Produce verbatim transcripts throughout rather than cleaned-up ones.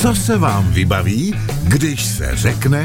Co se vám vybaví, když se řekne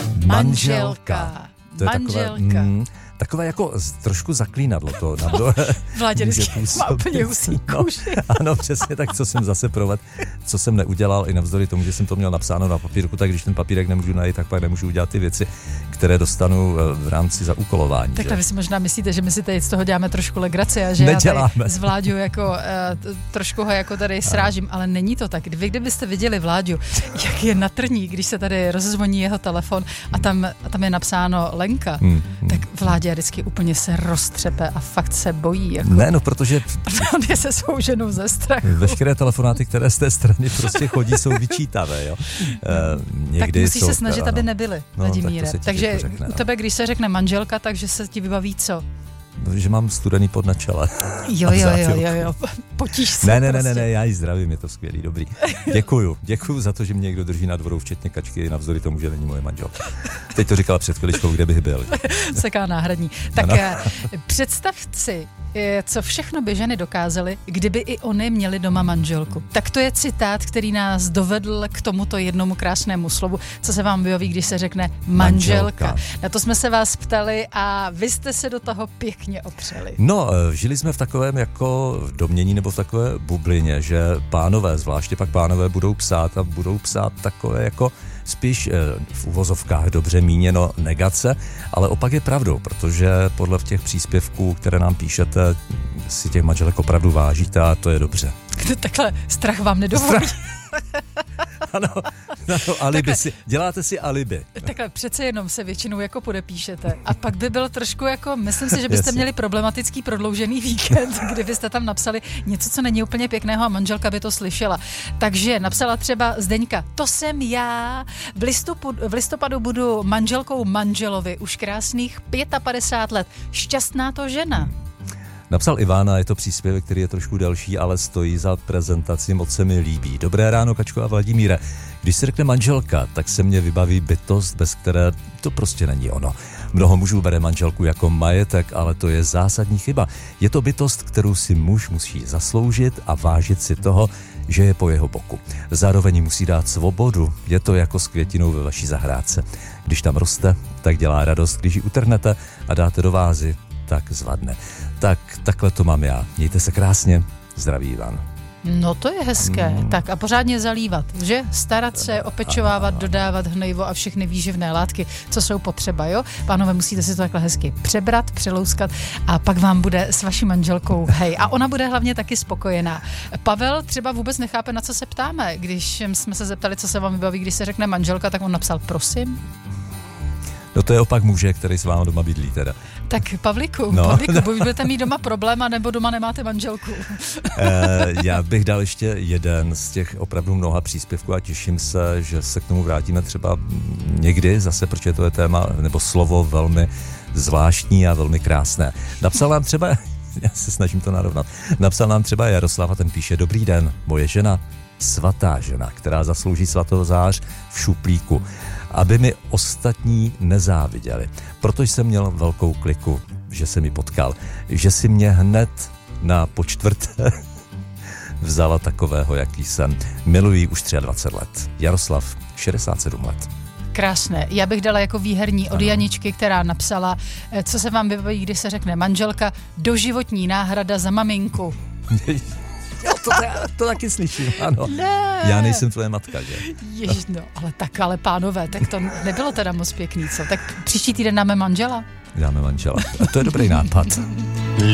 manželka? To je Manželka. Takové, mm, takové jako z, trošku zaklínadlo to. Na to Vládě vždycky má úplně husí kůži. No, ano, přesně tak, co jsem zase provedl, co jsem neudělal i navzdory tomu, že jsem to měl napsáno na papírku, tak když ten papírek nemůžu najít, tak pak nemůžu udělat ty věci, které dostanu v rámci zaúkolování. Takhle vy si možná myslíte, že my si tady z toho děláme trošku legraci a že Neděláme. já tady s Vláďou jako, uh, trošku ho jako tady srážím, ale není to tak. Vy kdybyste viděli Vláďu, jak je natrní, když se tady rozzvoní jeho telefon a tam, a tam je napsáno Lenka, hmm, hmm. tak Vláďa vždycky úplně se roztřepe a fakt se bojí. Jako... Ne, no protože... On je se svou ženou ze strachu. Veškeré telefonáty, které z té strany prostě chodí, jsou vyčítavé, jo. E, tak musíš jsou, se snažit, ano. aby nebyly, no, Vladimíre. Tak takže řekne, u tebe, když se řekne manželka, takže se ti vybaví co? Že mám studený pod na čele. Jo, jo, jo, jo, jo. Potíž se. Ne, ne, prostě. ne, ne, já ji zdravím, je to skvělý, dobrý. Děkuju, děkuju za to, že mě někdo drží nad vodou, včetně kačky, navzdory tomu, že není moje manželka. Teď to říkala před chviličkou, kde bych byl. Seká náhradní. Tak představ si, co všechno by ženy dokázaly, kdyby i oni měli doma manželku. Tak to je citát, který nás dovedl k tomuto jednomu krásnému slovu, co se vám vybaví, když se řekne manželka. manželka. Na to jsme se vás ptali a vy jste se do toho pěkně opřeli. No, žili jsme v takovém jako domění nebo v takové bublině, že pánové, zvláště pak pánové budou psát a budou psát takové jako spíš v uvozovkách dobře míněno negace, ale opak je pravdou, protože podle těch příspěvků, které nám píšete, si těch manželek opravdu vážíte a to je dobře. Takhle strach vám nedovolí. Ano, ano, alibi si, děláte si alibi. Takhle přece jenom se většinou jako podepíšete a pak by byl trošku jako, myslím si, že byste Jasně. měli problematický prodloužený víkend, kdybyste tam napsali něco, co není úplně pěkného a manželka by to slyšela. Takže napsala třeba Zdeňka, to jsem já, v listopadu, v listopadu budu manželkou manželovi, už krásných padesát pět let, šťastná to žena. Napsal Ivana, je to příspěvek, který je trošku delší, ale stojí za prezentaci, moc se mi líbí. Dobré ráno, Kačko a Vladimíre. Když se řekne manželka, tak se mě vybaví bytost, bez které to prostě není ono. Mnoho mužů bere manželku jako majetek, ale to je zásadní chyba. Je to bytost, kterou si muž musí zasloužit a vážit si toho, že je po jeho boku. Zároveň musí dát svobodu, je to jako s květinou ve vaší zahrádce. Když tam roste, tak dělá radost, když ji utrhnete a dáte do vázy, tak zvadne. Tak takhle to mám já. Mějte se krásně. Zdraví Ivan. No to je hezké. Mm. Tak a pořádně zalívat, že? Starat se, opečovávat, dodávat hnojivo a všechny výživné látky, co jsou potřeba, jo? Pánové, musíte si to takhle hezky přebrat, přelouskat a pak vám bude s vaší manželkou hej. A ona bude hlavně taky spokojená. Pavel třeba vůbec nechápe, na co se ptáme. Když jsme se zeptali, co se vám vybaví, když se řekne manželka, tak on napsal prosím. No to je opak muže, který s váma doma bydlí teda. Tak Pavlíku, no. Pavlíku, budete mít doma problém, nebo doma nemáte manželku? e, já bych dal ještě jeden z těch opravdu mnoha příspěvků a těším se, že se k tomu vrátíme třeba někdy zase, protože to je téma nebo slovo velmi zvláštní a velmi krásné. Napsal nám třeba, já se snažím to narovnat, napsal nám třeba Jaroslav a ten píše: Dobrý den, moje žena, svatá žena, která zaslouží svatozář v šuplíku, aby mi ostatní nezáviděli. Proto jsem měl velkou kliku, že se mi potkal, že si mě hned na počtvrté vzala takového, jaký jsem. Miluji už dvacet tři let. Jaroslav, šedesát sedm let. Krásné. Já bych dala jako výherní od ano. Janičky, která napsala, co se vám vybaví, když se řekne manželka, doživotní náhrada za maminku. Jo, to, to taky slyším, ano. Ne. Já nejsem tvoje matka, že? Jež, no, ale tak, ale pánové, tak to nebylo teda moc pěkný, co? Tak příští týden dáme manžela? Dáme manžela. A to je dobrý nápad.